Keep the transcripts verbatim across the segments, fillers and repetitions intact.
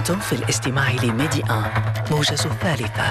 أنتم في الاستماع لميدي آن موجز الثالثة.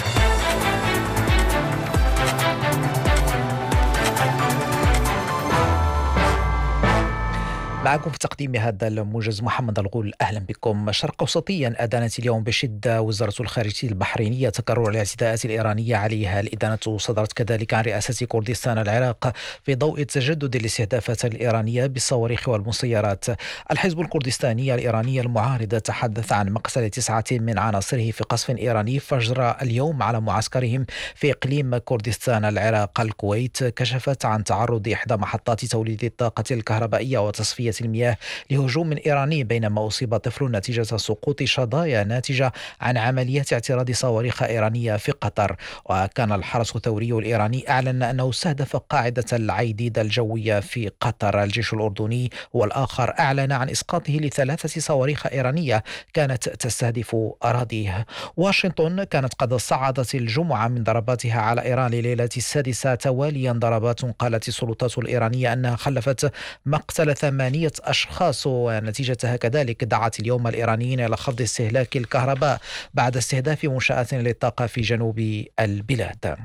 معكم في تقديم هذا الموجز محمد الغول. أهلا بكم. شرق أوسطيا أدانت اليوم بشدة وزارة الخارجية البحرينية تكرر الاعتداءات الإيرانية عليها. الإدانة صدرت كذلك عن رئاسة كردستان العراق في ضوء تجدد الاستهدافات الإيرانية بالصواريخ والمسيرات. الحزب الكردستاني الإيراني المعارض تحدث عن مقتل تسعة من عناصره في قصف إيراني فجر اليوم على معسكرهم في إقليم كردستان العراق. الكويت كشفت عن تعرض إحدى محطات توليد الطاقة الكهربائية وتصفية المياه لهجوم إيراني، بينما أصيب طفل نتيجة سقوط شظايا ناتجة عن عمليات اعتراض صواريخ إيرانية في قطر. وكان الحرس الثوري الإيراني أعلن أنه استهدف قاعدة العيديد الجوية في قطر. الجيش الأردني والآخر أعلن عن إسقاطه لثلاثة صواريخ إيرانية كانت تستهدف أراضيه. واشنطن كانت قد صعدت الجمعة من ضرباتها على إيران لليلة السادسة تواليا ضربات قالت السلطات الإيرانية أنها خلفت مقتل ثمانية أشخاص، ونتيجتها كذلك دعت اليوم الإيرانيين إلى خفض استهلاك الكهرباء بعد استهداف منشآت للطاقة في جنوب البلاد.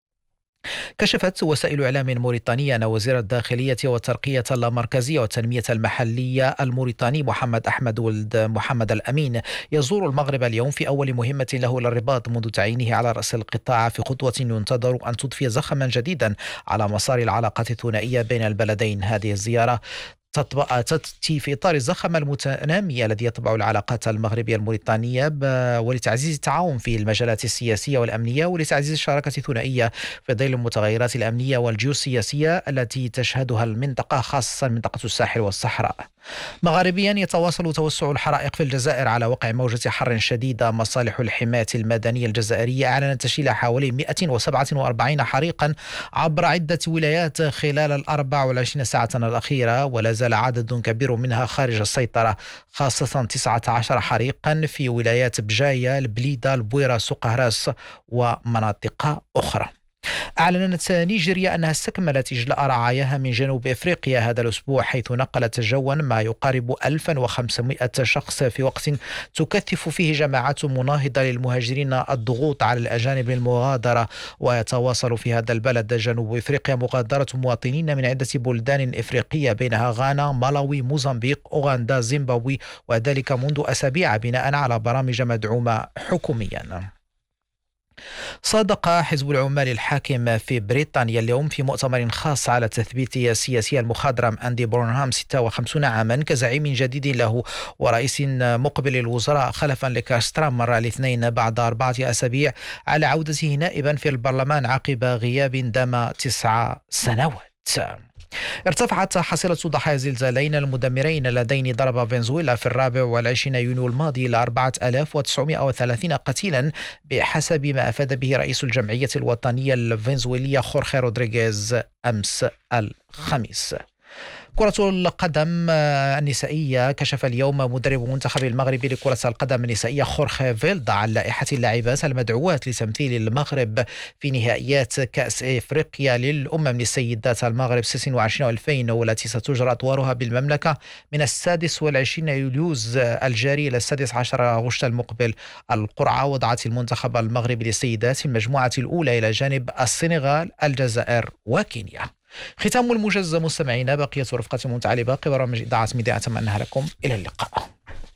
كشفت وسائل إعلام موريتانية أن وزير الداخلية والترقية اللامركزية والتنمية المحلية الموريتاني محمد أحمد ولد محمد الأمين يزور المغرب اليوم في أول مهمة له للرباط منذ تعيينه على رأس القطاع، في خطوة ينتظر أن تضفي زخما جديدا على مسار العلاقات الثنائية بين البلدين. هذه الزيارة تأتي في إطار الزخم المتنامي الذي يتبع العلاقات المغربية الموريتانية ولتعزيز التعاون في المجالات السياسية والأمنية ولتعزيز الشراكة الثنائية في ظل المتغيرات الأمنية والجيوسياسية التي تشهدها المنطقة، خاصة منطقة الساحل والصحراء. مغاربيا يتواصل توسع الحرائق في الجزائر على وقع موجة حر شديدة. مصالح الحماية المدنية الجزائرية أعلنت تشييد حوالي مئة وسبعة وأربعين حريقا عبر عدة ولايات خلال الأربع والعشرين ساعة الأخيرة، ولا زال عدد كبير منها خارج السيطرة، خاصة تسعة عشر حريقا في ولايات بجاية، البليدة، البويرة، سقهراس ومناطق أخرى. أعلنت نيجيريا أنها استكملت إجلاء رعاياها من جنوب إفريقيا هذا الأسبوع، حيث نقلت جوا ما يقارب ألف وخمسمائة شخص في وقت تكثف فيه جماعات مناهضة للمهاجرين الضغوط على الأجانب المغادرة. ويتواصل في هذا البلد جنوب إفريقيا مغادرة مواطنين من عدة بلدان إفريقية بينها غانا، مالاوي، موزمبيق، أوغندا، زيمبابوي، وذلك منذ أسابيع بناء على برامج مدعومة حكوميا. صادق حزب العمال الحاكم في بريطانيا اليوم في مؤتمر خاص على تثبيت السياسي المخضرم أندي بورنهام ستة وخمسين عاما كزعيم جديد له ورئيس مقبل للوزراء خلفا لكارسترامر الاثنين بعد أربعة أسابيع على عودته نائبا في البرلمان عقب غياب دام تسع سنوات. ارتفعت حصيلة ضحايا الزلزالين المدمرين اللذين ضرب فنزويلا في الرابع والعشرين يونيو الماضي إلى أربعة آلاف وتسعمائة وثلاثين قتيلا بحسب ما أفاد به رئيس الجمعية الوطنية الفنزويلية خورخي رودريغيز أمس الخميس. كرة القدم النسائية كشف اليوم مدرب منتخب المغرب لكرة القدم النسائية خورخي فيلدا عن لائحة اللاعبات المدعوات لتمثيل المغرب في نهائيات كأس إفريقيا للأمم للسيدات المغرب ستة وعشرين ألفين، والتي ستجرى أطوارها بالمملكة من السادس والعشرين يوليوز الجاري إلى السادس عشر أغسطس المقبل. القرعة وضعت المنتخب المغربي للسيدات في المجموعة الأولى إلى جانب السنغال، الجزائر وكينيا. ختام الموجز مستمعينا، بقية رفقة ممتعة لباقي برامج إذاعة ميديا أتمنى لكم إلى اللقاء.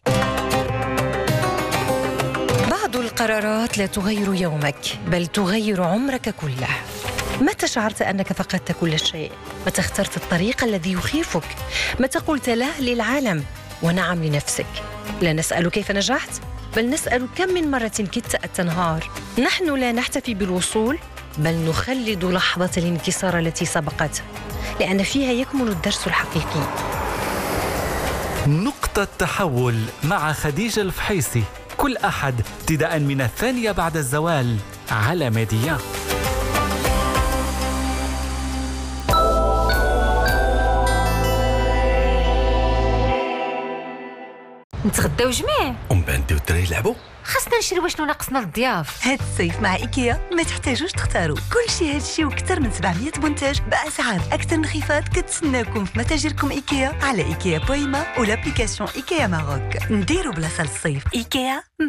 بعض القرارات لا تغير يومك بل تغير عمرك كله. متى شعرت أنك فقدت كل شيء؟ متى اخترت الطريق الذي يخيفك؟ متى قلت لا للعالم ونعم لنفسك؟ لا نسأل كيف نجحت بل نسأل كم من مرة كدت أن تنهار. نحن لا نحتفي بالوصول بل نخلد لحظة الانكسار التي سبقت، لأن فيها يكمن الدرس الحقيقي. نقطة تحول مع خديجة الفحيصي كل أحد ابتداء من الثانية بعد الزوال على ميديا. نتغداو جميع ومن بعد نديو الدراري يلعبوا. خاصنا نشري واش ناقصنا للضياف. هاد الصيف مع إيكيا ما تحتاجوش تختاروا، كل شيء هادشي وكثر من سبعمية منتج بأسعار أكثر انخفاض كتسناكم في متاجركم إيكيا على إيكيا بويما ولابليكاسيون إيكيا ماروك. نديروا بلاصة للصيف. إيكيا